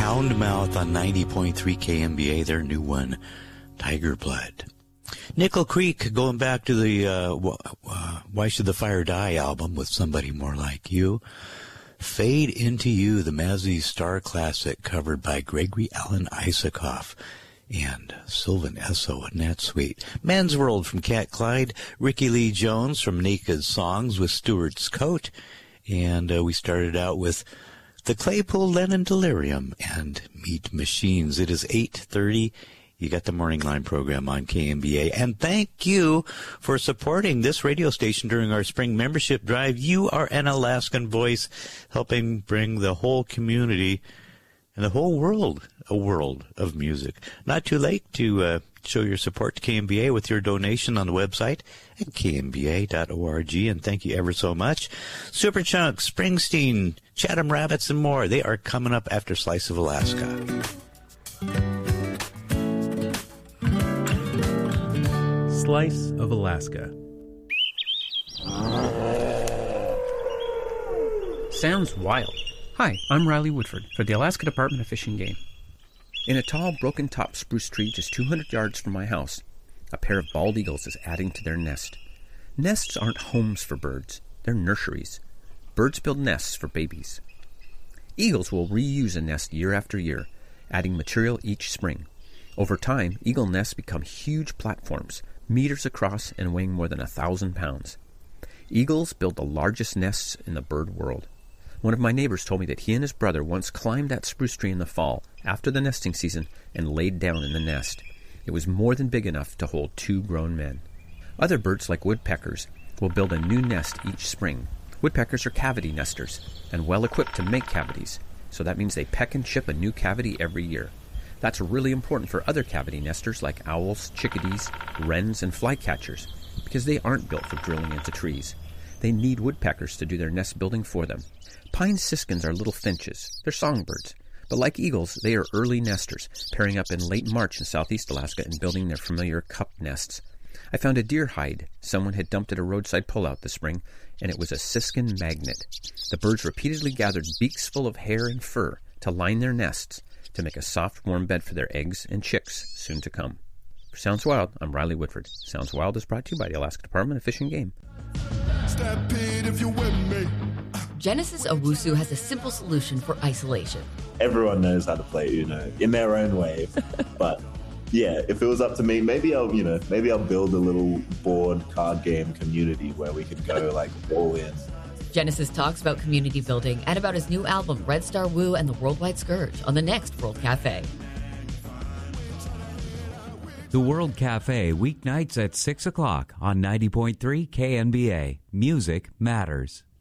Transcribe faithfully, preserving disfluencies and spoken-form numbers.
Houndmouth on ninety point three K M B A, their new one, Tiger Blood. Nickel Creek, going back to the uh, uh, Why Should the Fire Die album with Somebody More Like You. Fade Into You, the Mazzy Star classic, covered by Gregory Alan Isaacoff and Sylvan Esso and Nat Sweet. Man's World from Cat Clyde, Ricky Lee Jones from Naked Songs with Stewart's Coat, and uh, we started out with the Claypool Lennon Delirium and Meat Machines. It is eight thirty. You got the Morning Line program on K M B A. And thank you for supporting this radio station during our spring membership drive. You are an Alaskan voice helping bring the whole community and the whole world a world of music. Not too late to uh, show your support to K M B A with your donation on the website at k m b a dot org. And thank you ever so much. Superchunk, Springsteen, Chatham Rabbits, and more. They are coming up after Slice of Alaska. Slice of Alaska. Sounds wild. Hi, I'm Riley Woodford for the Alaska Department of Fish and Game. In a tall, broken-top spruce tree just two hundred yards from my house, a pair of bald eagles is adding to their nest. Nests aren't homes for birds. They're nurseries. Birds build nests for babies. Eagles will reuse a nest year after year, adding material each spring. Over time, eagle nests become huge platforms, meters across and weighing more than a thousand pounds. Eagles build the largest nests in the bird world. One of my neighbors told me that he and his brother once climbed that spruce tree in the fall, after the nesting season, and laid down in the nest. It was more than big enough to hold two grown men. Other birds, like woodpeckers, will build a new nest each spring. Woodpeckers are cavity nesters, and well-equipped to make cavities, so that means they peck and chip a new cavity every year. That's really important for other cavity nesters like owls, chickadees, wrens, and flycatchers, because they aren't built for drilling into trees. They need woodpeckers to do their nest building for them. Pine siskins are little finches. They're songbirds. But like eagles, they are early nesters, pairing up in late March in southeast Alaska and building their familiar cup nests. I found a deer hide someone had dumped at a roadside pullout this spring, and it was a siskin magnet. The birds repeatedly gathered beaks full of hair and fur to line their nests, to make a soft, warm bed for their eggs and chicks soon to come. For Sounds Wild, I'm Riley Woodford. Sounds Wild is brought to you by the Alaska Department of Fish and Game. Stampede if you with me. Genesis Owusu has a simple solution for isolation. Everyone knows how to play Uno in their own way, but yeah, if it was up to me, maybe I'll, you know, maybe I'll build a little board card game community where we could go like all in. Genesis talks about community building and about his new album, Red Star Woo and the Worldwide Scourge, on the next World Cafe. The World Cafe, weeknights at six o'clock on ninety point three K N B A. Music matters.